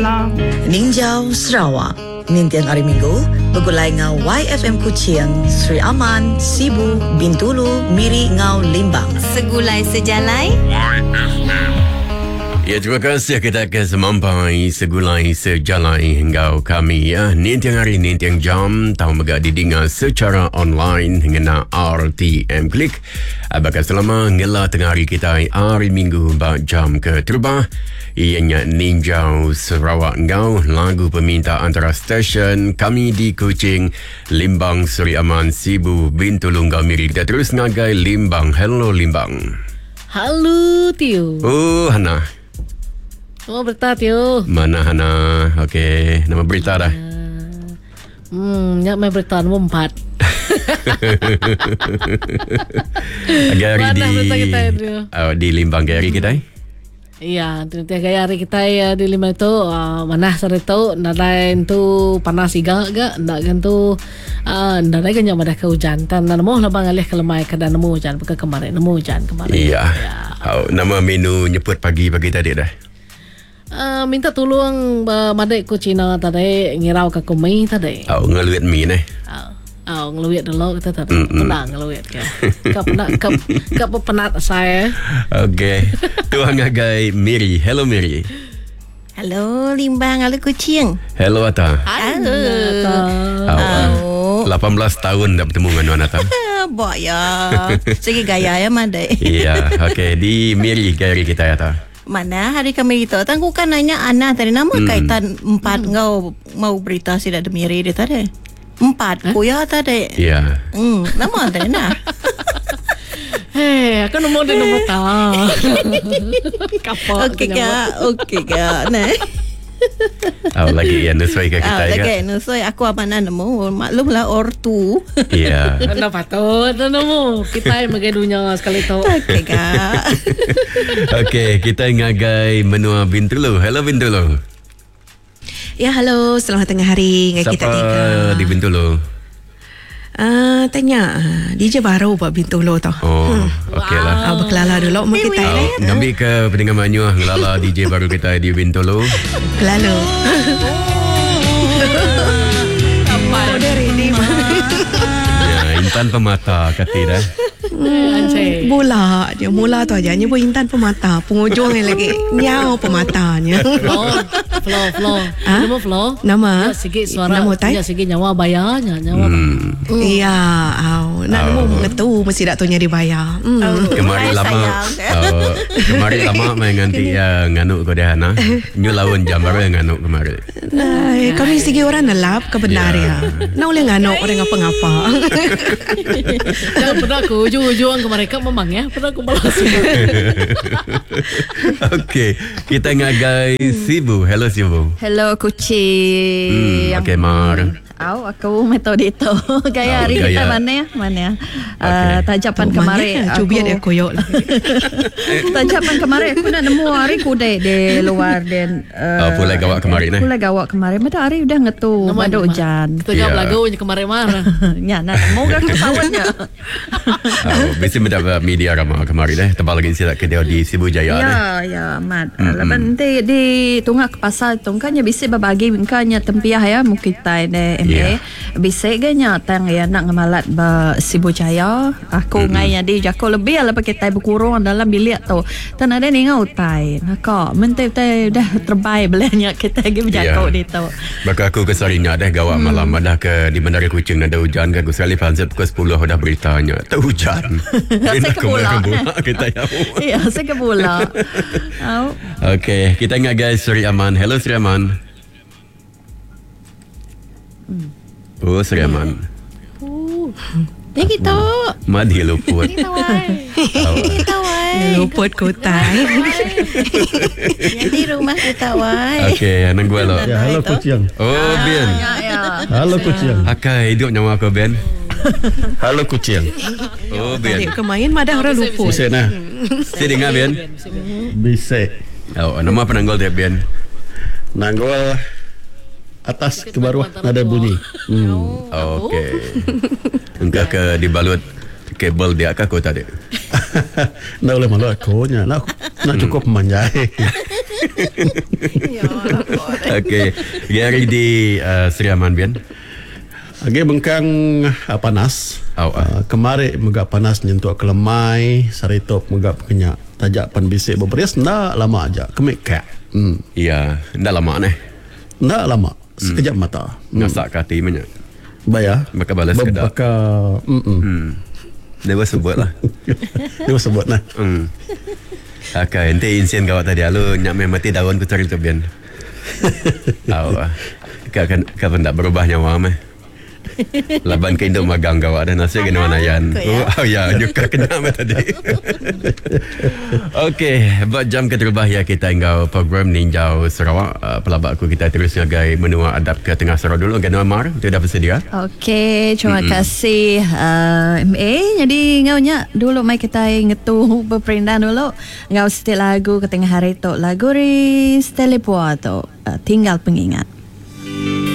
Salam. Ninjau Sarawak. Nintian hari Minggu bergulai ngau YFM Kuching, Sri Aman, Sibu, Bintulu, Miri ngau Limbang. Segulai sejalai Ya, terima kasih kita ke semampai segulai sejalai hingga kami ya. Nintiang hari nintiang jam tahu mega didengar secara online hingga RTM Klik. Bakal selama ngela tengah hari kita hari Minggu bak jam ke terbah. Ianya Ninjau Sarawak ngau lagu peminta antara stesen kami di Kuching, Limbang, Sri Aman, Sibu, Bintulu, Miri. Kita terus ngagai Limbang. Hello Limbang. Halo Tio. Oh Hana. Oh berita Tio. Mana Hana? Okey, nama berita dah. Nyak main berita nombor 4. Gari Mana di berita kita Tio? Di Limbang Gari kita. Iya, tiap hari kita di lima itu mana sore itu nadain tu panas iga ndak kan tu ndak kan yang ada kehujan tan namo lah bang alih kelemai kada namo hujan bukan kemarin namo hujan kemarin. Iya. Nama menu nyebut pagi-pagi tadi dah. Minta tolong madai ku Cina tadi ngirau ke kumi tadi. Ngeluit mi ni. Ngeluit dulu kita tadi. Pernah ngeluit ke. Kau penat saya. Okey. Tuan ngagai Miri. Hello Miri. Halo Limbang, halo Kuching. Hello Ata. Halo. 18 tahun dah bertemu dengan Ata. Bok ya. Segi gaya ya madai. Iya. Okey, di Miri Gari kita Ata. Mana hari kami itu tangku kan nanya Ana tadi nama kaitan 4 ngau mau berita si dak demiri dia tadi 4 kuya tadi iya nama tadi nah aku nombor ta kapal okey ka nah lagi yang sesuai ke kita ya. Lagi sesuai aku amanah nemu maklumlah ortu. Iya. Anda patut nemu kita yang magai dunia sekali tu. Okey kak. Okey, kita ngagai menua Bintulu. Hello Bintulu. Ya, halo. Selamat tengah hari. Siapa kita di Bintulu? Tanya DJ baru buat Bintulu tau. Okey lah. Berkelala dulu mau kita Ngambil ke pendengar Manyuah ngelala DJ baru kita di Bintulu. Kelala. Apa dari ini? Ya, Intan Pemata kata dah. Bola je. Mula tu aja. Nyebut Intan Pemata. Penghujungnya lagi Nyau Pematanya. Flow. Nama Flow. Nama. Sikit suara. Nama tai. Sikit nyawa bayarnya. Nyawa. Iya. Nak nemu mengetu mesti tak tahu nyari bayar. Kemarin lama main nganti nganuk kau dah Hana. Nyu lawan jam baru nganuk kemarin. Kami segi orang nelap kebenar ya. Nak boleh nganuk orang apa-apa. Jangan pernah aku ujung-ujung ke mereka memang ya. Pernah aku balas. Okey, kita ngagai Sibu. Hello Sibu. Hello Kuching. Okey Mar. Aku metode itu gaya hari kita mana ya tajapan kemarin cubian dia koyok lah. Tajapan kemarin aku nak nemu hari kudai di luar dan pulai gawak kemarin pulai gawak kemarin mata hari udah ngetu ada hujan kita lagunya kemarin marah ya nak moga ketawanya biasa mendapat media ramah kemarin tebal lagi saya kedai di Sibu Jaya ya mat lepas nanti di tunggak ke pasar tungkanya bisa berbagi mungkinnya tempiah ya mukita ini bisa ganya tang ya nak ngamalat ba Sibu Jaya aku ngaya di jako lebih lah pakai tai berkurung dalam bilik tu tan ada ni ngau tai nak mentep tai dah terbaik belanya kita pergi berjako di tu maka aku kesarinya dah gawak malam dah ke di Bandar Kuching ada hujan ke aku sekali pansip pukul 10 dah beritanya tak hujan saya ke bola kita ya saya ke bola okey kita ingat guys Sri Aman. Hello Sri Aman. Oh Sri Aman. kita Madi luput. Kita wai. Luput kotai. Yang di rumah kita wai. Okey, nang gua lo. Ya, halo Kuching. Oh, Ben. Halo Kuching. Akai hidup nyawa kau Ben. Halo Kuching. Oh, Ben. Tadi kemain madah orang luput. Bisa nah. Si dengar Ben. Bisa. Oh, nama penanggol dia Ben. Nanggol atas ke bawah nada bunyi. Okey. Engkau ke dibalut kabel dia kah kau tadi? Nak boleh malu aku nya. Nak cukup manjai. Okey. Gary di Sri Aman Bian. Agi bengkang panas. Kemarin megak panas nyentuh kelemai, saritop megak kenya tajak pan bisik beberes ndak lama aja. Kemik kak. Iya, ndak lama neh. Ndak lama. Sekejap mata. Ngasak kati banyak. Bayar. Baka balas kedap. Baka Dia sebut lah. Dia sebut nah. Okay, nanti insiden kawat tadi lalu nyak mati daun ku cari tu bian. Kapan tak berubah nyawa meh. Laban ke Indo magang kawat dan nasi kena mana yan. Oh ya, juga kena meh tadi. Okey, buat jam keterbah ya kita engkau program Ninjau Sarawak. Pelabak aku kita terus ngagai menua adab ke tengah Sarawak dulu. Gana Mar, tu dah bersedia? Okey, terima kasih MA. Jadi ngaunya dulu mai kita ngetu berperindah dulu. Ngau setel lagu ke tengah hari tu lagu ris telepuato. Tinggal pengingat.